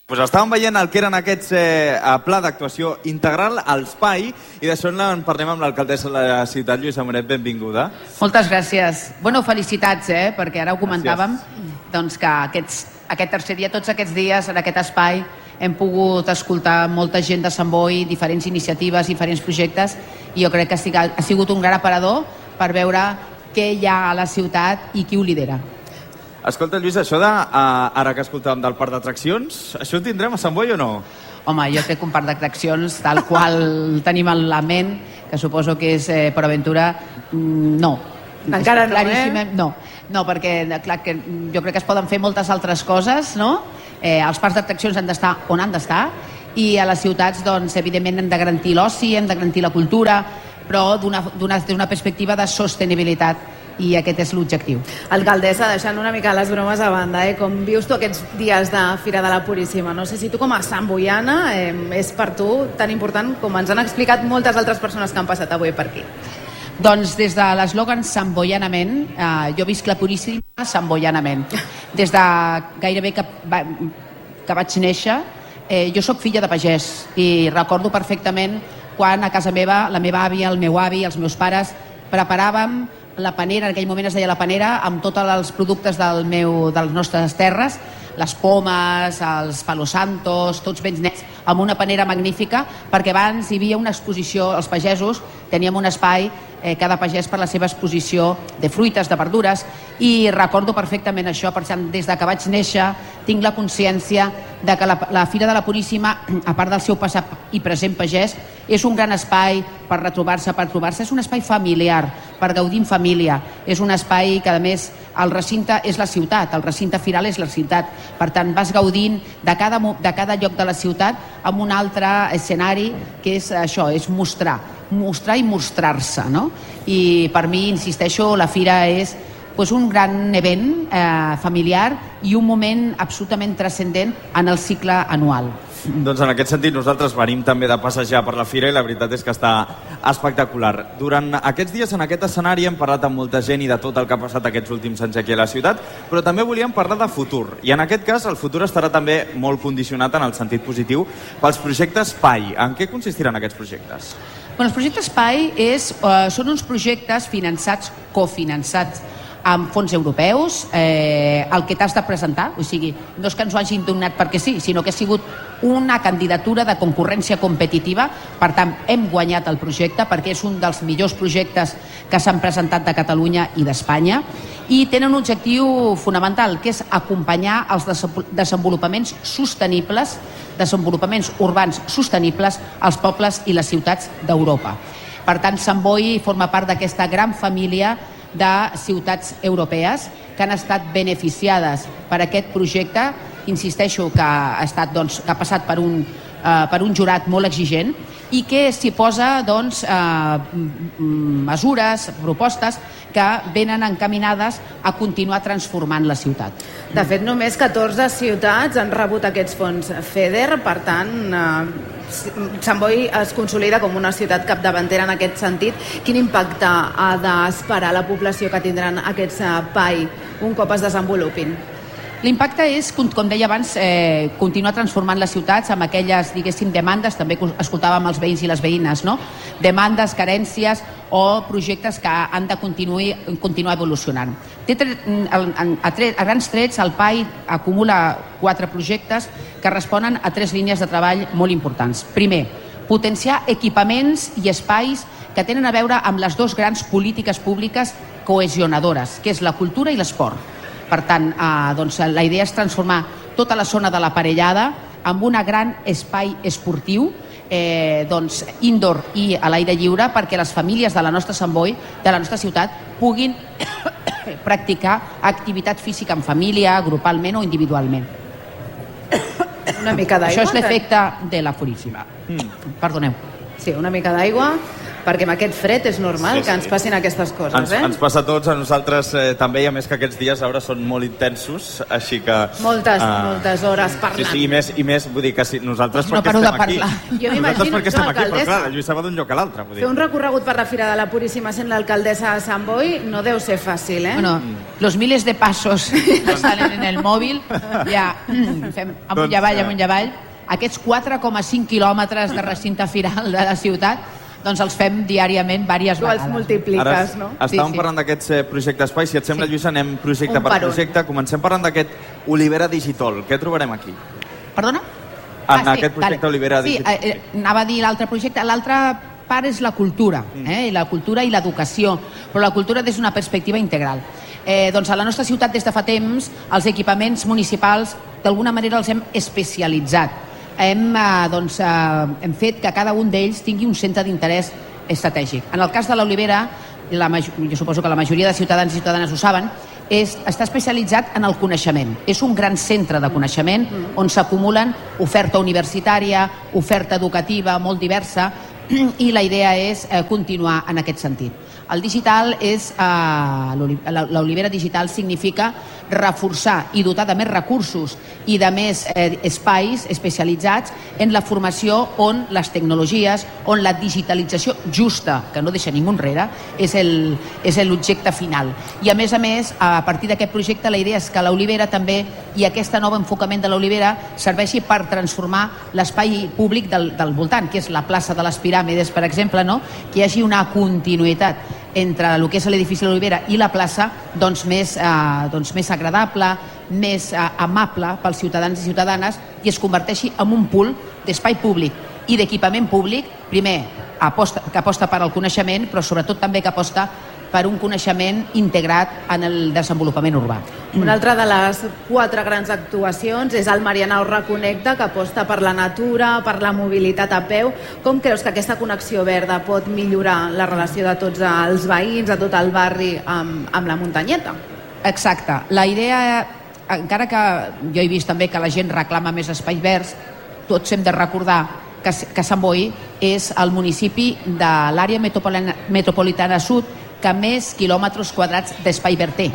Pues estàvem veient el que eren aquests pla d'actuació integral al SPAI i d'això en parlem amb l'alcaldessa de la ciutat, Lluïsa Moret, benvinguda. Moltes gràcies. Bueno, felicitats, perquè ara ho comentàvem, doncs que aquest tercer dia, tots aquests dies en aquest espai hem pogut escoltar molta gent de Sant Boi, diferents iniciatives, diferents projectes, i jo crec que ha sigut un gran aparador per veure què hi ha a la ciutat i qui ho lidera. Escolta, Lluïsa, això ara que escoltàvem del parc d'atraccions, això ho tindrem a Sant Boi o no? Home, jo crec que un parc d'atraccions tal qual tenim a la ment, que suposo que és Port Aventura, no. Encara no, No, perquè clar, que jo crec que es poden fer moltes altres coses, no? Els parcs d'atraccions han d'estar on han d'estar i a les ciutats, doncs, evidentment, hem de garantir l'oci, hem de garantir la cultura, però d'una perspectiva de sostenibilitat, i aquest és l'objectiu. Alcaldessa, deixant una mica les bromes a banda, com vius tu aquests dies de Fira de la Puríssima? No sé si tu com a santboiana és per tu tan important com ens han explicat moltes altres persones que han passat avui per aquí. Doncs des de l'eslògan Santboianament, jo visc la Puríssima Santboianament. Des de gairebé que vaig néixer, jo sóc filla de pagès i recordo perfectament quan a casa meva, la meva àvia, el meu avi, els meus pares, preparàvem la panera, en aquell moment es deia la panera, amb tots els productes de les nostres terres, les pomes, els palos santos, tots ben nets, amb una panera magnífica, perquè abans hi havia una exposició, els pagesos teníem un espai, cada pagès per la seva exposició de fruites, de verdures, i recordo perfectament això, per tant, des de que vaig néixer tinc la consciència de que la Fira de la Puríssima, a part del seu passat i present pagès, és un gran espai per retrobar-se, és un espai familiar, per gaudir en família, és un espai que a més el recinte és la ciutat, el recinte firal és la ciutat, per tant vas gaudint de cada lloc de la ciutat amb un altre escenari que és això, és mostrar i mostrar-se, no? I per mi, insisteixo, la Fira és un gran event familiar i un moment absolutament transcendent en el cicle anual. Doncs en aquest sentit nosaltres venim també de passejar per la Fira i la veritat és que està espectacular. Durant aquests dies en aquest escenari hem parlat amb molta gent i de tot el que ha passat aquests últims anys aquí a la ciutat, però també volíem parlar de futur. I en aquest cas el futur estarà també molt condicionat en el sentit positiu pels projectes PAI. En què consistiran aquests projectes? Els projectes PAI són uns projectes cofinançats amb fons europeus, el que t'has de presentar, o sigui, no és que ens ho hagin donat perquè sí, sinó que ha sigut una candidatura de concurrència competitiva, per tant, hem guanyat el projecte perquè és un dels millors projectes que s'han presentat de Catalunya i d'Espanya, i tenen un objectiu fonamental, que és acompanyar els desenvolupaments sostenibles, desenvolupaments urbans sostenibles als pobles i les ciutats d'Europa. Per tant, Sant Boi forma part d'aquesta gran família de ciutats europees que han estat beneficiades per aquest projecte, insisteixo que ha passat per un jurat molt exigent i que s'hi posa mesures, propostes que venen encaminades a continuar transformant la ciutat. De fet, només 14 ciutats han rebut aquests fons FEDER, per tant, Sant Boi es consolida com una ciutat capdavantera en aquest sentit. Quin impacte ha d'esperar la població que tindran aquests PAI un cop es desenvolupin? L'impacte és, com deia abans, continuar transformant les ciutats amb aquelles, diguéssim, demandes, també escoltàvem els veïns i les veïnes, no? Demandes, carències o projectes que han de continuar evolucionant. A grans trets, el PAI acumula 4 projectes que responen a 3 línies de treball molt importants. Primer, potenciar equipaments i espais que tenen a veure amb les 2 grans polítiques públiques cohesionadores, que és la cultura i l'esport. Per tant, la idea és transformar tota la zona de l'aparellada en un gran espai esportiu, indoor i a l'aire lliure, perquè les famílies de la nostra Sant Boi, de la nostra ciutat, puguin practicar activitat física en família, grupalment o individualment. Una mica d'aigua. Això és l'efecte de la Puríssima. Perdoneu. Sí, una mica d'aigua. perquè amb aquest fred és normal que ens passin aquestes coses. Ens passa a tots, a nosaltres també, i a més que aquests dies ara són molt intensos, així que... Moltes hores parlant. Sí, i més, vull dir que si nosaltres no perquè estem aquí. Jo m'imagino, perquè estem aquí, però clar, la Lluïssa va d'un lloc a l'altre. Fer un recorregut per la Fira de la Puríssima sent l'alcaldessa de Sant Boi no deu ser fàcil, Bueno, los miles de pasos que salen en el mòbil, ja fem amunt i avall, aquests 4,5 quilòmetres de recinte firal de la ciutat, doncs els fem diàriament diverses vegades. Tu els multipliques, no? Estàvem parlant d'aquests projectes espai. Si et sembla, Lluïssa, anem projecte per projecte. Comencem parlant d'aquest Olivera Digital. Què trobarem aquí? Perdona? En aquest projecte Olivera Digital. Sí, anava a dir l'altre projecte. L'altra part és la cultura, la cultura i l'educació, però la cultura des d'una perspectiva integral. Doncs a la nostra ciutat des de fa temps els equipaments municipals d'alguna manera els hem especialitzat. Hem fet que cada un d'ells tingui un centre d'interès estratègic. En el cas de l'Olivera, jo suposo que la majoria de ciutadans i ciutadanes ho saben, està especialitzat en el coneixement. És un gran centre de coneixement on s'acumulen oferta universitària, oferta educativa molt diversa, i la idea és continuar en aquest sentit. El digital l'Olivera Digital significa reforçar i dotar de més recursos i de més espais especialitzats en la formació on les tecnologies, on la digitalització justa, que no deixa ningú enrere, és l'objecte final. I a més, a partir d'aquest projecte, la idea és que l'Olivera també, i aquest nou enfocament de l'Olivera, serveixi per transformar l'espai públic del voltant, que és la plaça de les Piràmides, per exemple, que hi hagi una continuïtat entre el que és l'edifici de l'Olivera i la plaça, més agradable, més amable pels ciutadans i ciutadanes, i es converteixi en un pool d'espai públic i d'equipament públic, primer, que aposta per al coneixement, però sobretot també que aposta per un coneixement integrat en el desenvolupament urbà. Una altra de les 4 grans actuacions és el Marianao Reconnecta, que aposta per la natura, per la mobilitat a peu. Com creus que aquesta connexió verda pot millorar la relació de tots els veïns, de tot el barri amb la muntanyeta? Exacte. La idea, encara que jo he vist també que la gent reclama més espais verds, tots hem de recordar que Sant Boi és el municipi de l'àrea metropolitana sud que més quilòmetres quadrats d'espai verd té.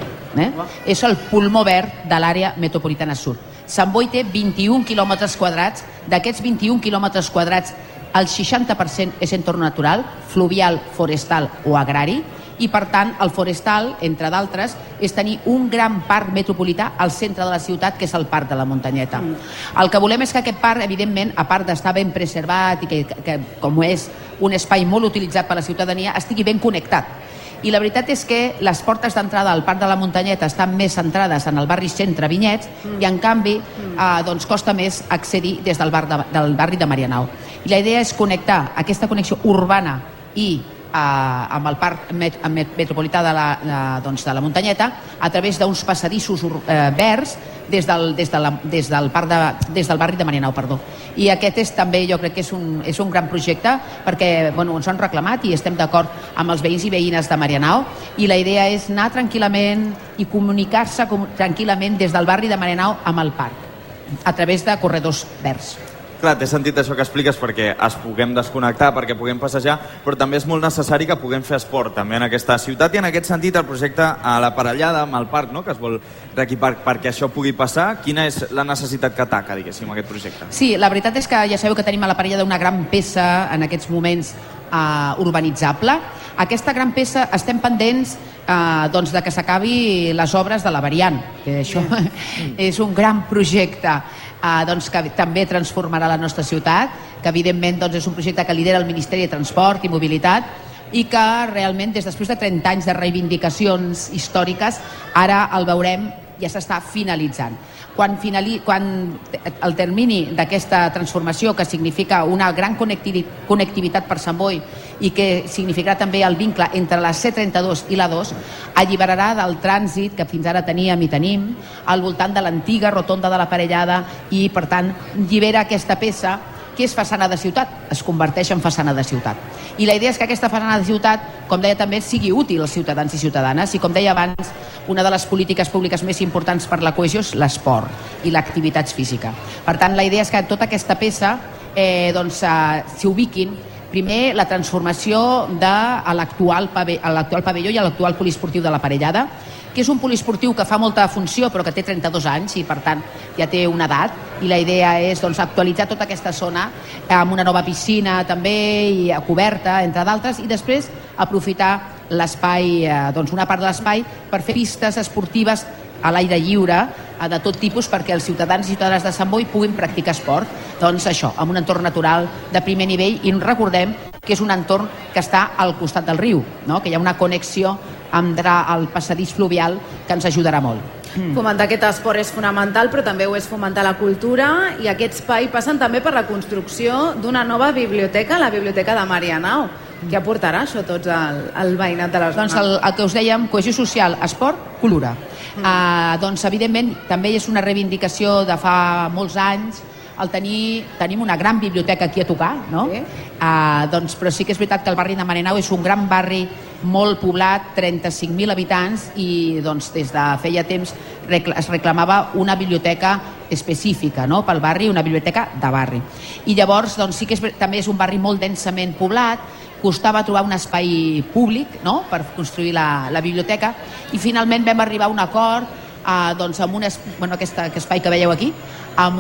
És el pulmó verd de l'àrea metropolitana sud. Sant Boi té 21 quilòmetres quadrats. D'aquests 21 quilòmetres quadrats, el 60% és entorn natural, fluvial, forestal o agrari, i per tant el forestal, entre d'altres, és tenir un gran parc metropolità al centre de la ciutat, que és el Parc de la Muntanyeta. El que volem és que aquest parc, evidentment, a part d'estar ben preservat i que com és un espai molt utilitzat per la ciutadania, estigui ben connectat. I la veritat és que les portes d'entrada al Parc de la Muntanyeta estan més centrades en el barri centre Vinyets, i en canvi costa més accedir des del barri de Marianao. I la idea és connectar aquesta connexió urbana i amb el parc metropolità de la Muntanyeta a través d'uns passadissos verds des del barri de Marianao. I aquest és també, jo crec que és un gran projecte, perquè ens han reclamat i estem d'acord amb els veïns i veïnes de Marianao, i la idea és anar tranquil·lament i comunicar-se tranquil·lament des del barri de Marianao amb el parc, a través de corredors verds. Clar, t'he sentit això que expliques perquè es puguem desconnectar, perquè puguem passejar, però també és molt necessari que puguem fer esport també en aquesta ciutat, i en aquest sentit el projecte a la parellada amb el parc, que es vol reequipar perquè això pugui passar. Quina és la necessitat que ataca, diguéssim, aquest projecte? Sí, la veritat és que ja sabeu que tenim a la parellada una gran peça en aquests moments urbanitzable. Aquesta gran peça estem pendents de que s'acabi les obres de la variant, que això és un gran projecte que també transformarà la nostra ciutat, que evidentment és un projecte que lidera el Ministeri de Transport i Mobilitat, i que realment després de 30 anys de reivindicacions històriques ara el veurem, ja s'està finalitzant. Quan el termini d'aquesta transformació, que significa una gran connectivitat per Sant Boi i que significarà també el vincle entre la C32 i la 2, alliberarà del trànsit que fins ara teníem i tenim al voltant de l'antiga rotonda de la Parellada, i per tant llibera aquesta peça que és façana de ciutat, es converteix en façana de ciutat. I la idea és que aquesta façana de ciutat, com deia també, sigui útil als ciutadans i ciutadanes, i com deia abans, una de les polítiques públiques més importants per la cohesió és l'esport i l'activitat física. Per tant, la idea és que tota aquesta peça s'hi ubiquin Primer, la transformació de l'actual pavelló i l'actual poliesportiu de la Parellada, que és un poliesportiu que fa molta funció però que té 32 anys i per tant ja té una edat, i la idea és actualitzar tota aquesta zona amb una nova piscina també i coberta, entre d'altres, i després aprofitar l'espai, una part de l'espai per fer pistes esportives a l'aire lliure de tot tipus perquè els ciutadans i ciutadanes de Sant Boi puguin practicar esport. Doncs això, amb un entorn natural de primer nivell, i recordem que és un entorn que està al costat del riu, no? Que hi ha una connexió amb el passadís fluvial que ens ajudarà molt. Fomentar aquest esport és fonamental, però també ho és fomentar la cultura, i aquests espai passen també per la construcció d'una nova biblioteca, la Biblioteca de Marianao. Què aportarà això tots al veïnat de la zona? Doncs el que us dèiem, cohesió social, esport, cultura. Doncs evidentment també és una reivindicació de fa molts anys el tenim una gran biblioteca aquí a tocar, no? Sí. Però sí que és veritat que el barri de Marianao és un gran barri molt poblat, 35.000 habitants, i des de feia temps es reclamava una biblioteca específica, no? Pel barri, una biblioteca de barri. I llavors sí que també és un barri molt densament poblat, costava trobar un espai públic, no? Per construir la biblioteca, i finalment vam arribar a un acord amb aquest espai que veieu aquí, amb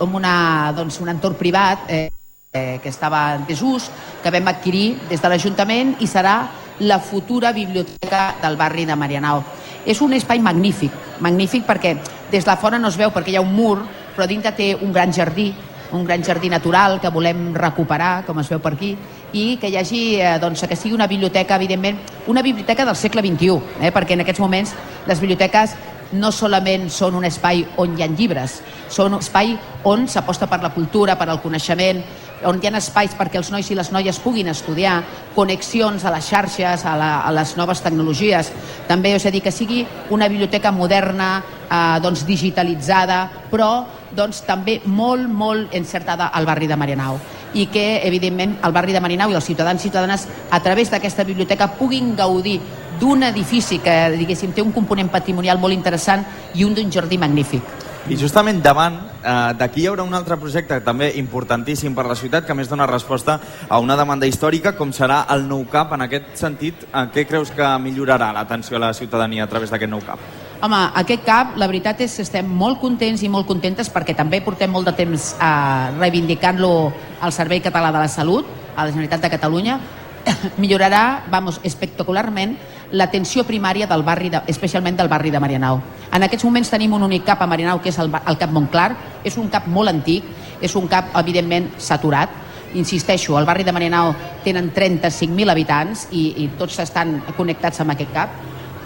un entorn privat que estava en desús, que vam adquirir des de l'Ajuntament, i serà la futura biblioteca del barri de Marianao. És un espai magnífic perquè des de fora no es veu perquè hi ha un mur, però dintre té un gran jardí natural que volem recuperar, com es veu per aquí, i que hi hagi, que sigui una biblioteca, evidentment, una biblioteca del segle XXI, perquè en aquests moments les biblioteques no solament són un espai on hi ha llibres, són un espai on s'aposta per la cultura, per al coneixement, on hi ha espais perquè els nois i les noies puguin estudiar, connexions a les xarxes, a les noves tecnologies. També, és a dir, que sigui una biblioteca moderna, digitalitzada, però també molt, molt encertada al barri de Marianao, i que, evidentment, el barri de Marianao i els ciutadans i ciutadanes, a través d'aquesta biblioteca, puguin gaudir d'un edifici que, diguéssim, té un component patrimonial molt interessant i d'un jardí magnífic. I justament davant d'aquí hi haurà un altre projecte també importantíssim per la ciutat, que més dona resposta a una demanda històrica, com serà el nou CAP. En aquest sentit, què creus que millorarà l'atenció a la ciutadania a través d'aquest nou CAP? Home, aquest CAP, la veritat és que estem molt contents i molt contentes perquè també portem molt de temps reivindicant-lo al Servei Català de la Salut, a la Generalitat de Catalunya. Millorarà, espectacularment, l'atenció primària del barri, especialment del barri de Marianao. En aquests moments tenim un únic CAP a Marianao, que és el CAP Montclar. És un CAP molt antic, és un CAP, evidentment, saturat. Insisteixo, al barri de Marianao tenen 35.000 habitants i tots estan connectats amb aquest CAP.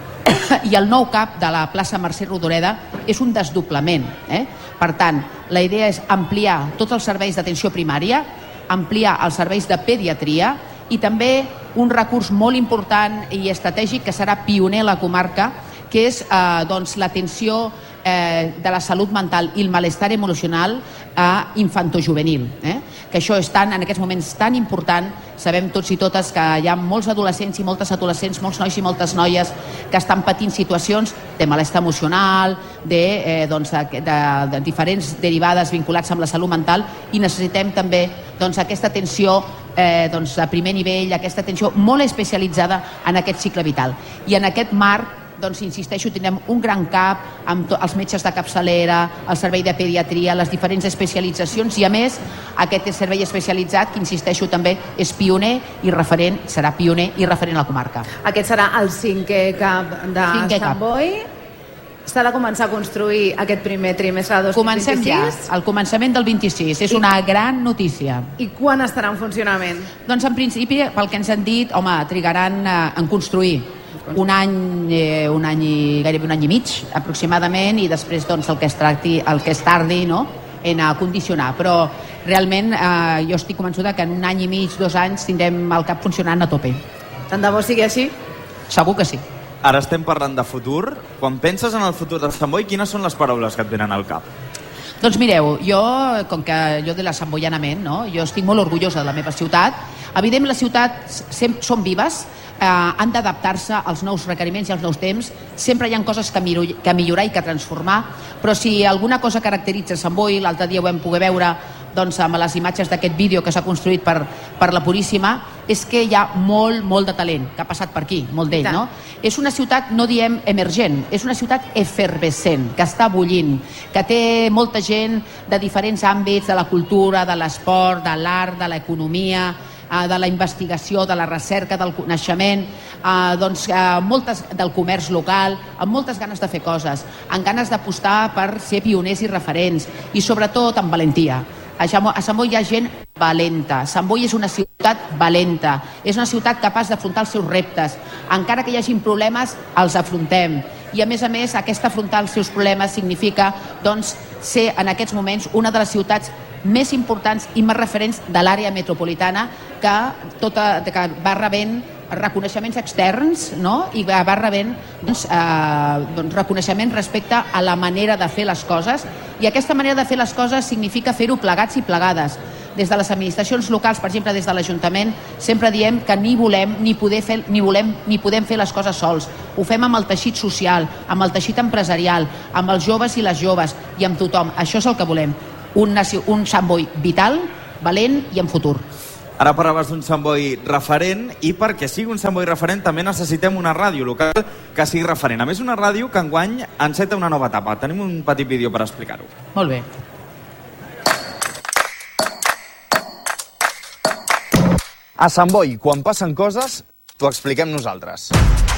I el nou CAP de la plaça Mercè Rodoreda és un desdoblament. Per tant, la idea és ampliar tots els serveis d'atenció primària, ampliar els serveis de pediatria, i també un recurs molt important i estratègic que serà pioner a la comarca, que és l'atenció de la salut mental i el malestar emocional infantojuvenil, que això és en aquests moments tan important. Sabem tots i totes que hi ha molts adolescents i moltes adolescents, molts nois i moltes noies que estan patint situacions de malestar emocional, de diferents derivades vinculats amb la salut mental, i necessitem també aquesta atenció a primer nivell, aquesta atenció molt especialitzada en aquest cicle vital. I en aquest marc, insisteixo, tindrem un gran CAP amb els metges de capçalera, el servei de pediatria, les diferents especialitzacions, i a més aquest servei especialitzat, que insisteixo també és pioner i referent, serà pioner i referent a la comarca. Aquest serà el 5è CAP de Sant Boi. S'ha de començar a construir aquest primer trimestre de 2026? Comencem ja, al començament del 26. És una gran notícia. I quan estarà en funcionament? Doncs en principi, pel que ens han dit, trigaran en construir un any i gairebé un any i mig aproximadament, i després el que es tardi, no?, en condicionar. Però realment jo estic convençuda que en un any i mig, 2 anys, tindrem el CAP funcionant a tope. Tant de bo sigui així? Segur que sí. Ara estem parlant de futur. Quan penses en el futur de Sant Boi, quines són les paraules que et venen al cap? Doncs mireu, com que jo de la samboianament, no? Jo estic molt orgullosa de la meva ciutat. Evidentment, les ciutats són vives, han d'adaptar-se als nous requeriments i als nous temps. Sempre hi ha coses que millorar i que transformar, però si alguna cosa caracteritza Sant Boi, l'altre dia ho vam poder veure amb les imatges d'aquest vídeo que s'ha construït per la Puríssima, és que hi ha molt de talent que ha passat per aquí, molt d'ell, no? És una ciutat, no diem emergent, és una ciutat efervescent, que està bullint, que té molta gent de diferents àmbits, de la cultura, de l'esport, de l'art, de l'economia, de la investigació, de la recerca, del coneixement, moltes del comerç local, amb moltes ganes de fer coses, amb ganes d'apostar per ser pioners i referents, i sobretot amb valentia. A Sant Boi hi ha gent valenta. Sant Boi és una ciutat valenta. És una ciutat capaç d'afrontar els seus reptes. Encara que hi hagin problemes, els afrontem. I a més, aquest afrontar els seus problemes significa ser en aquests moments una de les ciutats més importants i més referents de l'àrea metropolitana que va rebent reconeixements externs, no? I va rebent reconeixement respecte a la manera de fer les coses, i aquesta manera de fer les coses significa fer-ho plegats i plegades. Des de les administracions locals, per exemple, des de l'Ajuntament, sempre diem que ni volem ni podem fer les coses sols. Ho fem amb el teixit social, amb el teixit empresarial, amb els joves i les joves i amb tothom. Això és el que volem. Un Sant Boi vital, valent i amb futur. Ara parlaves d'un Sant Boi referent, i perquè sigui un Sant Boi referent també necessitem una ràdio local que sigui referent. A més, una ràdio que enguany enceta una nova etapa. Tenim un petit vídeo per explicar-ho. Molt bé. A Sant Boi, quan passen coses, t'ho expliquem nosaltres.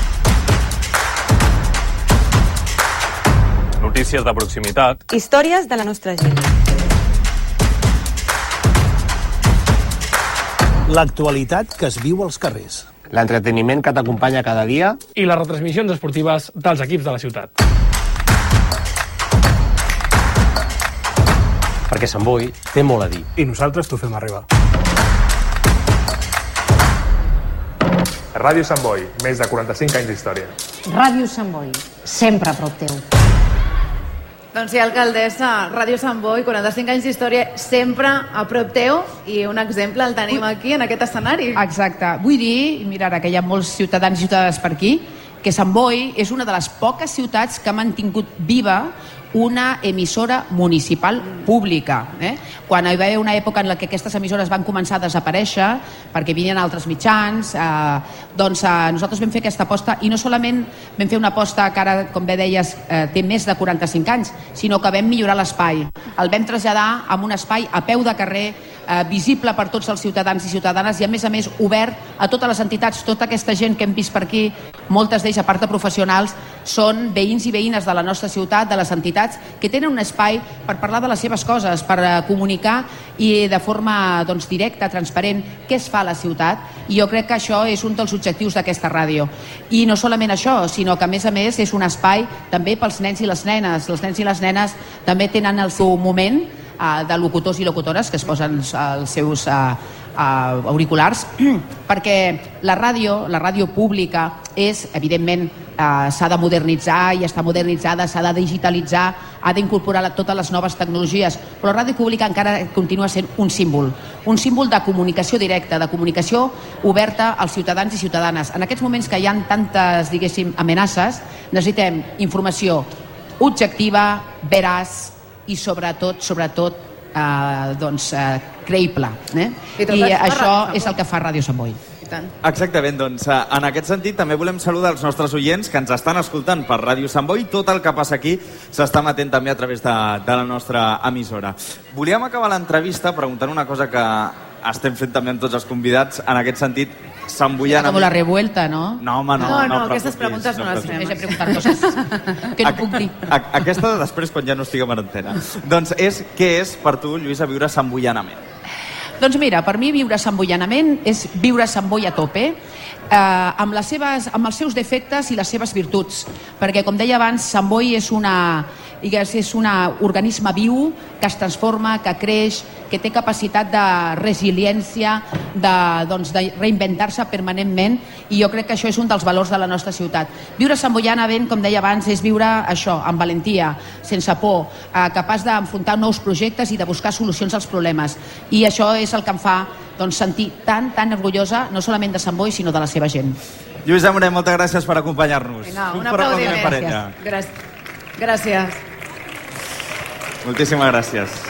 Notícies de proximitat. Històries de la nostra gent. L'actualitat que es viu als carrers. L'entreteniment que t'acompanya cada dia. I les retransmissions esportives dels equips de la ciutat. Perquè Sant Boi té molt a dir. I nosaltres t'ho fem arribar. Ràdio Sant Boi, més de 45 anys d'història. Ràdio Sant Boi, sempre a prop teu. Doncs sí, alcaldessa, Ràdio Sant Boi, 45 anys d'història, sempre a prop teu, i un exemple el tenim aquí, en aquest escenari. Exacte. Vull dir, mira, ara que hi ha molts ciutadans i ciutadanes per aquí, que Sant Boi és una de les poques ciutats que ha mantingut viva una emissora municipal pública. Quan hi va haver una època en la que aquestes emissores van començar a desaparèixer perquè vinien altres mitjans, nosaltres vam fer aquesta aposta, i no solament vam fer una aposta que ara, com bé deies, té més de 45 anys, sinó que vam millorar l'espai. El vam traslladar a un espai a peu de carrer, visible per tots els ciutadans i ciutadanes, i a més obert a totes les entitats. Tota aquesta gent que hem vist per aquí, moltes d'ells a part de professionals, són veïns i veïnes de la nostra ciutat, de les entitats, que tenen un espai per parlar de les seves coses, per comunicar i de forma directa, transparent, què es fa a la ciutat, i jo crec que això és un dels objectius d'aquesta ràdio. I no solament això, sinó que a més és un espai també pels nens i les nenes. Els nens i les nenes també tenen el seu moment de locutors i locutores que es posen els seus auriculars, perquè la ràdio pública és, evidentment, s'ha de modernitzar i està modernitzada, s'ha de digitalitzar, ha d'incorporar totes les noves tecnologies, però la ràdio pública encara continua sent un símbol de comunicació directa, de comunicació oberta als ciutadans i ciutadanes. En aquests moments que hi ha tantes, diguéssim, amenaces, necessitem informació objectiva, veraç i sobretot creïble. I això és el que fa Ràdio Sant Boi. Exactament, doncs en aquest sentit també volem saludar els nostres oients que ens estan escoltant per Ràdio Sant Boi. Tot el que passa aquí s'està emetent també a través de la nostra emissora. Volíem acabar l'entrevista preguntant una cosa que estem fent també amb tots els convidats, en aquest sentit, santboianament. Com la revuelta, no? No, home, no. Aquestes preguntes no les fem. He preguntat coses que no puc dir. Aquesta després, quan ja no estiguem en antena. Doncs què és per tu, Lluïsa, viure santboianament? Doncs mira, per mi viure santboianament és viure Sant Boi a tope, amb els seus defectes i les seves virtuts, perquè, com deia abans, Sant Boi és un organisme viu que es transforma, que creix, que té capacitat de resiliència, de reinventar-se permanentment, i jo crec que això és un dels valors de la nostra ciutat. Viure santboianament, com deia abans, és viure això, amb valentia, sense por, capaç d'enfrontar nous projectes i de buscar solucions als problemes. I això és el que em fa sentir tan orgullosa, no solament de Sant Boi, sinó de la seva gent. Lluïsa Moret, moltes gràcies per acompanyar-nos. Un aplaudiment per ella. Gràcies. Moltíssimes gràcies.